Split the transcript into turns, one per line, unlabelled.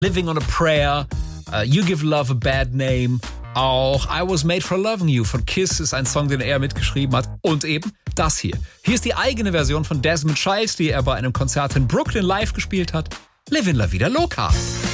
Living on a Prayer, You Give Love a Bad Name, auch I Was Made for Loving You von Kiss ist ein Song, den er mitgeschrieben hat. Und eben das hier. Hier ist die eigene Version von Desmond Child, die er bei einem Konzert in Brooklyn live gespielt hat. Livin' La Vida Loca.